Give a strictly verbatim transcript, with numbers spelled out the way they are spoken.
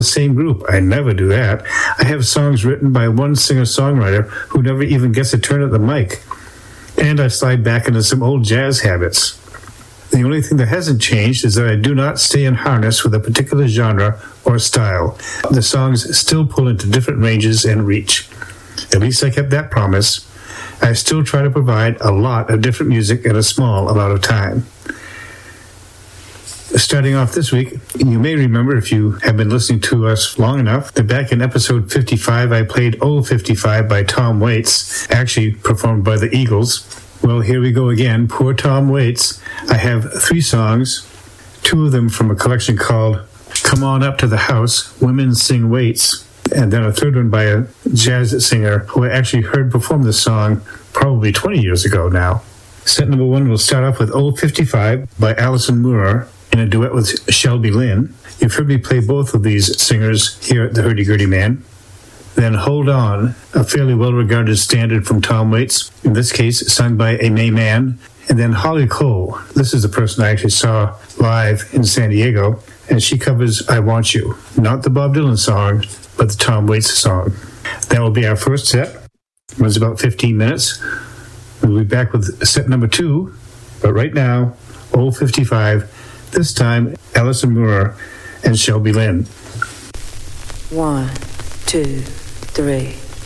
the same group. I never do that. I have songs written by one singer-songwriter who never even gets a turn at the mic. And I slide back into some old jazz habits. The only thing that hasn't changed is that I do not stay in harness with a particular genre or style. The songs still pull into different ranges and reach. At least I kept that promise. I still try to provide a lot of different music in a small amount of time. Starting off this week, you may remember, if you have been listening to us long enough, that back in episode fifty-five, I played Oh fifty-five by Tom Waits, actually performed by the Eagles. Well, here we go again. Poor Tom Waits. I have three songs, two of them from a collection called Come On Up to the House, Women Sing Waits, and then a third one by a jazz singer who I actually heard perform this song probably twenty years ago now. Set number one will start off with Oh fifty-five by Alison Moore in a duet with Shelby Lynne. You've heard me play both of these singers here at the Hurdy-Gurdy Man. Then Hold On, a fairly well-regarded standard from Tom Waits, in this case sung by a May Mann. And then Holly Cole, this is the person I actually saw live in San Diego, and she covers I Want You, not the Bob Dylan song, but the Tom Waits song. That will be our first set. It runs about fifteen minutes. We'll be back with set number two, but right now, Oh fifty-five, this time Alison Moore and Shelby Lynne. One, two, three.